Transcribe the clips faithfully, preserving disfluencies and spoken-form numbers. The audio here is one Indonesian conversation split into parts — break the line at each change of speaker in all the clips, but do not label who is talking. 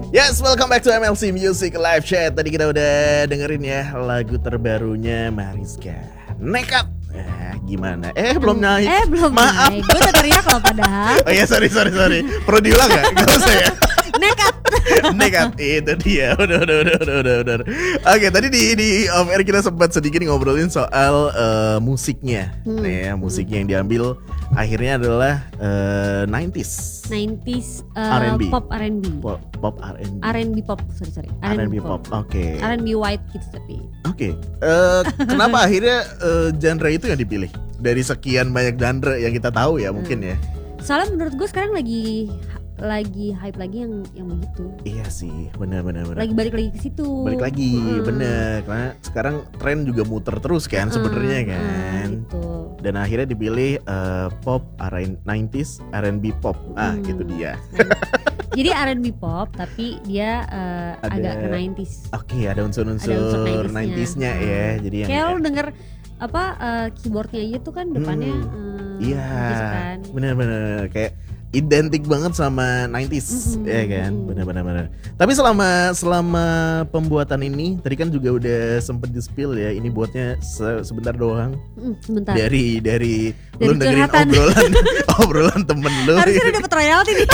Yes, welcome back to M L C Music Live Chat. Tadi kita udah dengerin ya lagu terbarunya Mariska, Nekat. Eh, gimana? Eh, belum naik.
Eh, belum
Maaf.
naik. Gue udah teriak loh padahal.
Oh ya, sorry, sorry, sorry. Perlu diulang gak? Gak usah ya.
Nekat.
Nekat, itu dia. Udah, udah, udah, udah, udah, udah. Oke, tadi di di off air kita sempat sedikit ngobrolin soal uh, musiknya.
Hmm.
Nih ya, musiknya yang diambil akhirnya adalah uh, nineties.
nineties uh,
R and B.
pop R and B.
Pop, pop R and B.
R and B pop, sorry sorry.
R and B pop. Oke.
R and B white gitu tapi.
Oke. Eh, kenapa akhirnya uh, genre itu yang dipilih dari sekian banyak genre yang kita tahu ya, mungkin
Hmm.
ya.
Soalnya menurut gue sekarang lagi lagi hype lagi yang yang begitu.
Iya sih, benar benar benar.
Lagi balik lagi ke situ.
Balik lagi,
Hmm.
bener. Karena sekarang tren juga muter terus kan sebenarnya
Hmm,
kan.
hmm, gitu.
Dan akhirnya dipilih uh, pop R and B nineties R and B pop. Ah,
Hmm.
gitu dia.
Jadi R and B pop tapi dia uh,
Ada-
agak ke nineties.
Oke, ada unsur-unsur
Ada unsur
nineties-nya
nineties-nya.
ya. Jadi yang
Kayak lo denger apa uh, keyboardnya aja tuh kan depannya
Hmm.
uh,
iya,
nineties kan.
bener-bener kayak identik banget sama nineties,
Mm-mm,
ya kan,
mm-mm.
benar-benar. Tapi selama selama pembuatan ini, tadi kan juga udah sempet di spill ya, ini buatnya se- sebentar doang.
Hmm, sebentar.
Dari dari,
Dari
lu dengerin
curhatan.
obrolan obrolan temen lu.
Harusnya udah dapet royalti nih.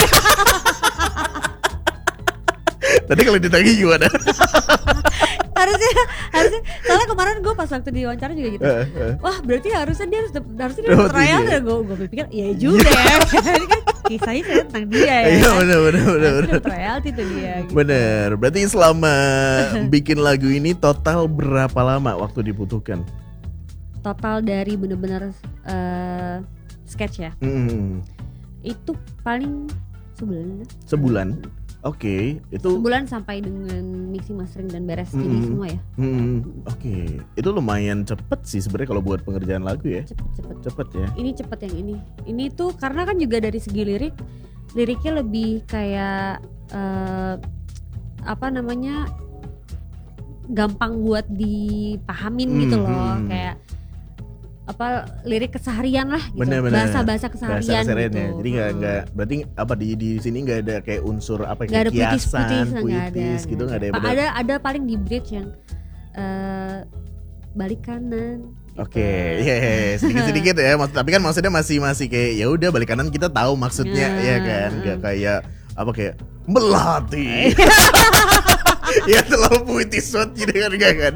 Tadi kalau ditagih gimana?
harusnya harusnya soalnya kemarin gue pas waktu diwawancara juga gitu.
Eh, eh.
Wah berarti harusnya dia harus dapet, harusnya dia
Dapet
dapet royalti.
ini ya?
Gue gue pikir iya juga ya. Ini kan kisahnya saya tentang dia ya.
Iya
kan?
benar benar benar
Harusnya
benar.
dapet royalti tuh dia. Gitu.
Bener. Berarti selama bikin lagu ini total berapa lama waktu dibutuhkan?
Total dari bener-bener uh, sketch ya.
Hmm,
Itu paling sebulan.
sebulan. Oke, itu
Sebulan sampai dengan mixing mastering dan beres jadi
Hmm.
semua ya.
Hmm, oke. Itu lumayan cepet sih sebenarnya kalau buat pengerjaan lagu ya.
Cepet-cepet.
Cepet ya.
Ini cepet yang ini. Ini tuh karena kan juga dari segi lirik, liriknya lebih kayak eh, apa namanya gampang buat dipahamin gitu
Hmm,
loh,
hmm.
kayak apa lirik keseharian lah gitu,
Bener-bener.
bahasa-bahasa
Bahasa
keseharian
keseharian
gitu.
ya. Jadi nggak
Hmm.
nggak berarti apa di di sini nggak ada kayak unsur apa
Nggak ada
kayak kiasan,
puitis-puitis, nggak ada,
puitis gitu nggak ada. ya,
Pa-
bener.
ada ada paling di bridge yang eh, balik kanan. gitu.
Oke, iya iya, iya. sedikit-sedikit ya. Maksud- Tapi kan maksudnya masih masih kayak ya udah balik kanan kita tahu maksudnya
Nah,
ya kan. Nggak
hmm.
kayak apa kayak melati. Ya terlalu puitis banget gitu kan nggak kan.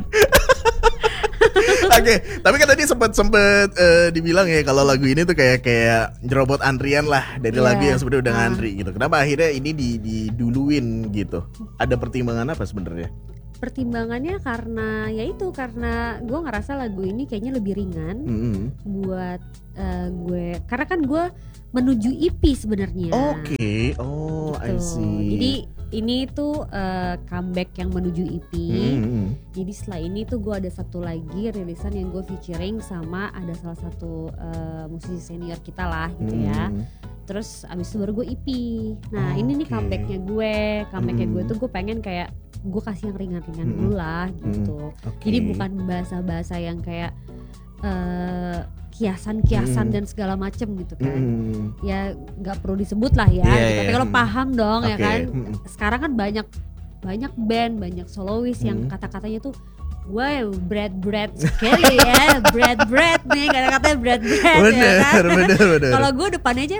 Oke, tapi kan tadi sempat sempat eh, dibilang ya kalau lagu ini tuh kayak kayak jerobot antrian lah dari
Iya.
lagu yang sebenarnya udah
Ah.
ngantri gitu. Kenapa akhirnya ini di diduluin gitu? Ada pertimbangan apa sebenarnya?
Pertimbangannya karena ya itu karena gue ngerasa lagu ini kayaknya lebih ringan
Mm-mm.
buat eh, gue, karena kan gue menuju E P sebenarnya.
Oke, oh I
Gitu.
see.
Jadi ini tuh eh, comeback yang menuju E P.
Mm-mm.
Jadi setelah ini tuh gue ada satu lagi rilisan yang gue featuring sama ada salah satu eh, musisi senior kita lah gitu ya.
Mm.
Terus abis itu baru gue E P. Nah
Oh,
ini nih
oke.
comebacknya gue, comebacknya
Mm.
gue tuh gue pengen kayak gue kasih yang ringan-ringan
Mm.
dulu lah gitu.
Oke.
Jadi bukan bahasa-bahasa yang kayak eh, kiasan-kiasan
Mm.
dan segala macem gitu kan.
Mm.
Ya nggak perlu disebut lah ya.
Iya,
gitu.
iya.
Tapi kalau
Mm.
paham dong ya
Oke.
kan.
Mm.
Sekarang kan banyak banyak band, banyak solois yang
Mm.
kata-katanya tuh wow, bread bread sekali ya, bread bread nih kata-katanya bread bread ya
Bener,
kan.
bener, bener.
Kalau gue depannya aja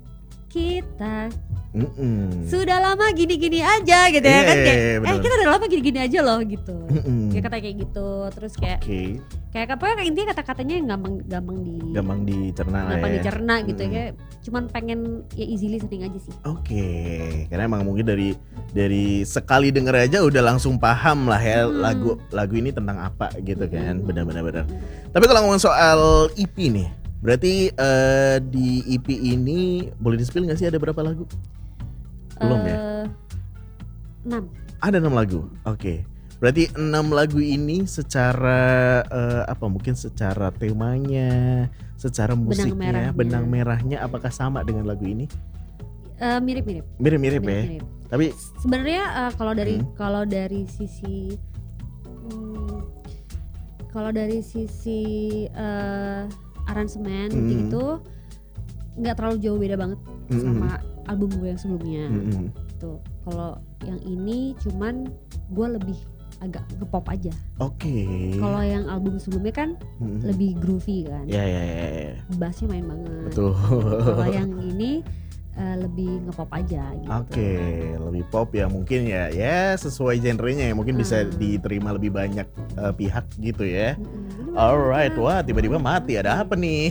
kita
Mm-mm.
sudah lama gini-gini aja gitu ya kan,
Iya,
kayak
iya,
eh
bener.
kita udah lama gini-gini aja loh gitu.
Mm-mm.
Kayak kata kayak gitu, terus kayak
Oke,
kayak apa kayak intinya kata-katanya yang gampang gampang di
gampang dicerna lah
gampang
ya.
dicerna gitu
Mm.
ya. Kayak cuman pengen ya easy listening aja sih.
Oke, karena emang mungkin dari dari sekali denger aja udah langsung paham lah ya
Hmm.
lagu lagu ini tentang apa gitu kan,
Hmm.
benar-benar benar. Tapi kalau ngomong soal E P nih, berarti eh, di E P ini boleh di-spill nggak sih ada berapa lagu? Belum ya?
Eh, enam.
Ada enam lagu. Oke. Berarti enam lagu ini secara eh, apa mungkin secara temanya, secara musiknya,
merahnya.
benang merahnya apakah sama dengan lagu ini?
Eh, mirip-mirip.
Mirip-mirip ya.
Mirip-mirip.
Tapi
Sebenarnya eh, kalau dari
Hmm.
kalau dari sisi hmm, kalau dari sisi eh, aransemen
Hmm.
gitu nggak terlalu jauh beda banget
Mm-mm.
sama album gue yang sebelumnya.
Mm-mm.
Tuh kalau yang ini, cuman gue lebih agak ngepop aja.
Oke. Okay.
Kalau yang album sebelumnya kan mm-hmm. lebih groovy kan.
Iya iya iya.
Bassnya main banget.
Betul.
Kalau yang ini uh, lebih ngepop aja gitu.
Oke, okay. Lebih pop ya mungkin ya, ya sesuai genrenya ya mungkin hmm. bisa diterima lebih banyak uh, pihak gitu ya. Hmm. Alright, wah tiba-tiba mati, ada apa nih?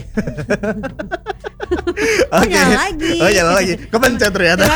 Oke. Okay.
Nyala lagi.
Oh nyala lagi, kepencet ternyata.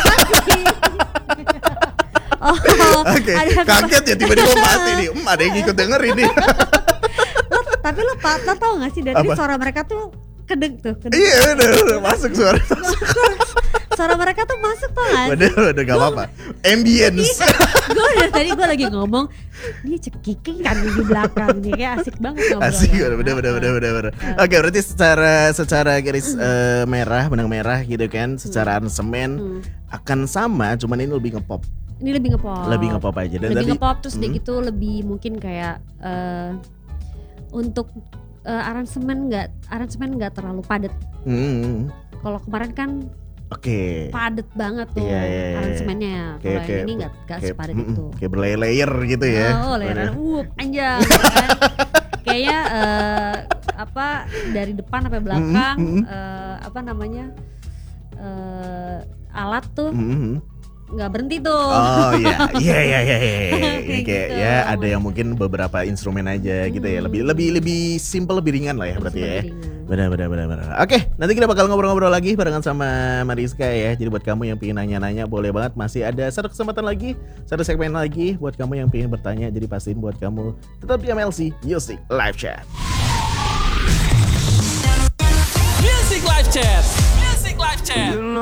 Oh,
Oke, okay. Kaget ya tiba-tiba mati nih. Hmm, ada yang ikut dengerin nih.
Lo, tapi lo, lo tau gak sih dari suara mereka tuh kedeng tuh. Kedeng.
Iya udah, udah masuk suara.
Suara mereka tuh masuk tuh gak sih?
Udah, udah gak apa-apa. Ambience.
Gue dari tadi gue lagi ngomong, ini cekiking kan di belakang nih, kayak asik banget ngobrolnya.
Asik, bener bener bener bener bener. Uh. Oke, berarti secara secara garis uh, merah, benang merah gitu kan, secara aransemen hmm. akan sama, cuman ini lebih ngepop.
Ini lebih ngepop.
Lebih ngepop aja. Dan
lebih
tadi,
ngepop terus
hmm.
dia gitu lebih mungkin kayak uh, untuk uh, aransemen nggak aransemen nggak terlalu padat.
Hmm.
Kalau kemarin kan
Oke.
Okay. Padet banget tuh yeah, yeah, yeah. aransemennya.
Okay,
Kalau
okay.
yang ini nggak nggak sepadet
mm,
itu.
Kayak berlayer-layer gitu ya.
Oh, layeran, uh, panjang. Kan? Kayaknya uh, apa dari depan sampai belakang mm, mm. Uh, apa namanya uh, alat tuh. Mm, nggak berhenti tuh.
Oh iya, iya iya iya iya. Kayak
gitu.
Ya ada yang mungkin beberapa instrumen aja hmm. gitu ya. Lebih lebih lebih simple, lebih ringan lah ya berarti ya. Benar benar benar benar. Oke, nanti kita bakal ngobrol-ngobrol lagi barengan sama Mariska ya. Jadi buat kamu yang pengen nanya-nanya boleh banget, masih ada satu kesempatan lagi, satu segmen lagi buat kamu yang pengen bertanya. Jadi pastiin buat kamu tetap di M L C Music Live Chat.
Music Live Chat. Music Live Chat.